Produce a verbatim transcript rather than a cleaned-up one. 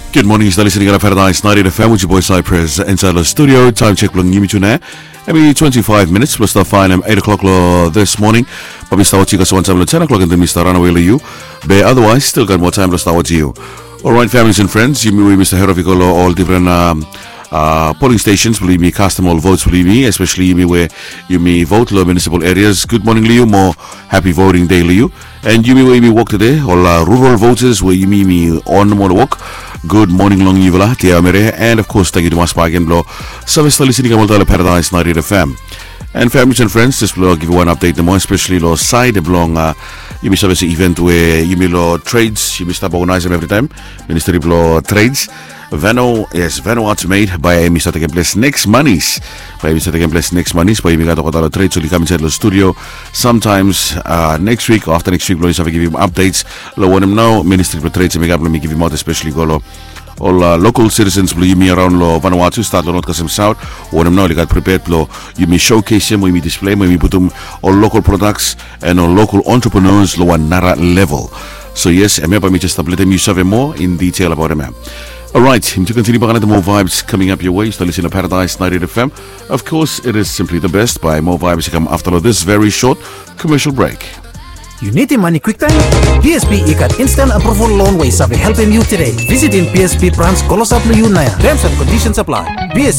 Good morning, you're listening to Paradise ninety F M with your boy Cypress inside the studio. Time check lang yimi tuna. Maybe twenty-five minutes plus the fine am eight o'clock lo this morning. But we start with one time lo ten o'clock and then we start runaway lo you. But otherwise, still got more time to start with you. Alright, families and friends, you may Mister Herovico lo all different um, uh, polling stations, believe me, cast them all votes, believe me, especially you may where you may vote lo municipal areas. Good morning, Leo. More happy voting day, Leo. And you may where you walk today, all uh, rural voters where you may me on more walk. Good morning, Long Yuvela, Tia Mere, and of course, thank you to my Spagan Blow. Service listening to Paradise ninety F M. And families and friends, this will give you one update, the more especially law side belong uh, you may service event where you may law trades, you may stop organizing every time. Ministry of Law Trades. Vano, yes, Vano Arts made by Mister taking place next Mondays. By Mister taking place next Mondays, by Mister Got Trade, so you come inside the studio sometimes uh, next week, or after next week, we'll give you updates. Lo want him now, Ministry of Trades, and let me give you out, especially go all uh, local citizens will you me around lo Vanuatu start lo not kasem south want him now they got prepared lo you may showcase him, we may display him, we may put them all local products and all local entrepreneurs lo one nara level. So yes, I'm here by me just to let them you survey more in detail about him. Alright, to continue by more vibes coming up your way, so listen to Paradise ninety F M. Of course, it is simply the best by more vibes to come after this very short commercial break. You need money quick time? P S B ikat instant approval loan way sabi helping you today. Visit in P S B branch Kolosap Layunaya. Terms and conditions apply. P S